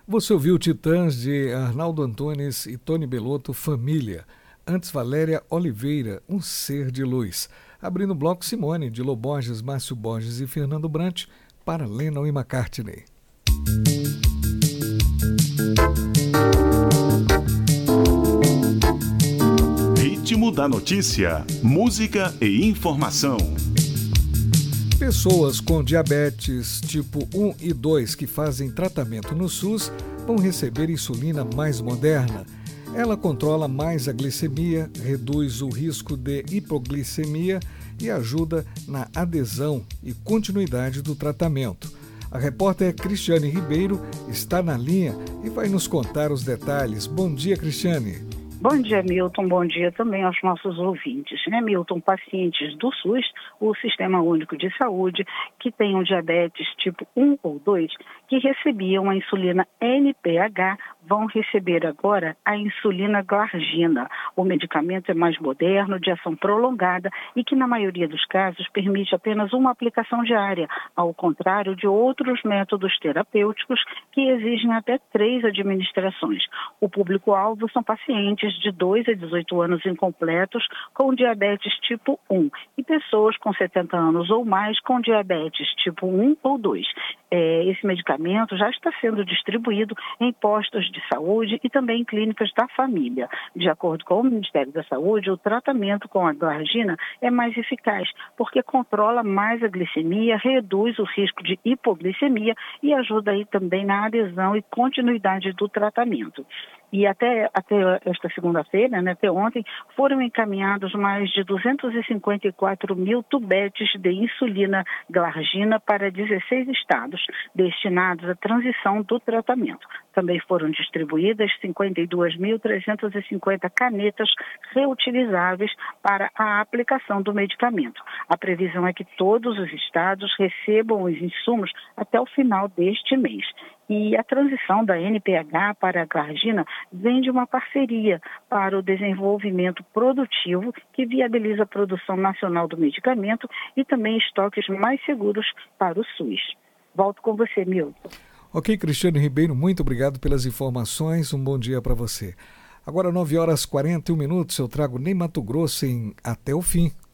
Você ouviu Titãs de Arnaldo Antunes e Tony Bellotto, Família. Antes, Valéria Oliveira, Um Ser de Luz. Abrindo o bloco, Simone, de Lô Borges, Márcio Borges e Fernando Brant, para Lennon e McCartney. Ritmo da notícia, música e informação. Pessoas com diabetes tipo 1 e 2 que fazem tratamento no SUS vão receber insulina mais moderna. Ela controla mais a glicemia, reduz o risco de hipoglicemia e ajuda na adesão e continuidade do tratamento. A repórter Cristiane Ribeiro está na linha e vai nos contar os detalhes. Bom dia, Cristiane. Bom dia, Milton. Bom dia também aos nossos ouvintes. Milton, pacientes do SUS, o Sistema Único de Saúde, que tenham diabetes tipo 1 ou 2, que recebiam a insulina NPH, vão receber agora a insulina glargina. O medicamento é mais moderno, de ação prolongada e que, na maioria dos casos, permite apenas uma aplicação diária, ao contrário de outros métodos terapêuticos que exigem até 3 administrações. O público-alvo são pacientes de 2 a 18 anos incompletos com diabetes tipo 1 e pessoas com 70 anos ou mais com diabetes tipo 1 ou 2. Esse medicamento já está sendo distribuído em postos de saúde e também em clínicas da família. De acordo com o Ministério da Saúde, o tratamento com a glargina é mais eficaz, porque controla mais a glicemia, reduz o risco de hipoglicemia e ajuda aí também na adesão e continuidade do tratamento. E até esta segunda-feira, até ontem, foram encaminhados mais de 254 mil tubetes de insulina glargina para 16 estados, destinados à transição do tratamento. Também foram distribuídas 52.350 canetas reutilizáveis para a aplicação do medicamento. A previsão é que todos os estados recebam os insumos até o final deste mês. E a transição da NPH para a glargina vem de uma parceria para o desenvolvimento produtivo que viabiliza a produção nacional do medicamento e também estoques mais seguros para o SUS. Volto com você, Milton. Ok, Cristiane Ribeiro, muito obrigado pelas informações. Um bom dia para você. Agora, 9h41, eu trago Ney Matogrosso em Até o Fim.